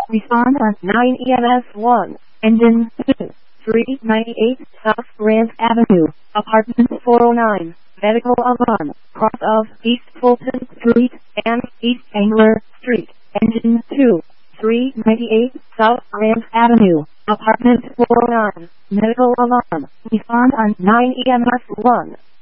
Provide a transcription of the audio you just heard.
Respond on 9 EMS 1. Engine 2. 398 South Grand Avenue, Apartment 409, Medical Alarm, cross of East Fulton Street and East Angler Street. Engine 2. 398 South Grand Avenue, Apartment 409, Medical Alarm. Respond on 9 EMS 1.